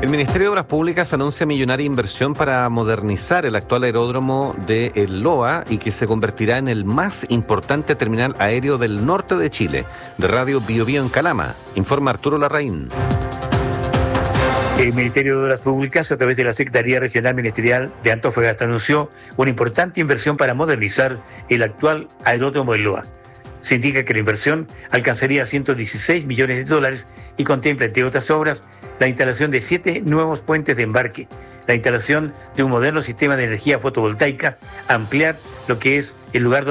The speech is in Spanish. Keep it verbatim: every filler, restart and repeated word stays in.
El Ministerio de Obras Públicas anuncia millonaria inversión para modernizar el actual aeródromo de El Loa y que se convertirá en el más importante terminal aéreo del norte de Chile. De Radio Bio Bio en Calama, informa Arturo Larraín. El Ministerio de Obras Públicas, a través de la Secretaría Regional Ministerial de Antofagasta, anunció una importante inversión para modernizar el actual aeródromo del Loa. Se indica que la inversión alcanzaría ciento dieciséis millones de dólares y contempla, entre otras obras, la instalación de siete nuevos puentes de embarque, la instalación de un moderno sistema de energía fotovoltaica, ampliar lo que es el lugar donde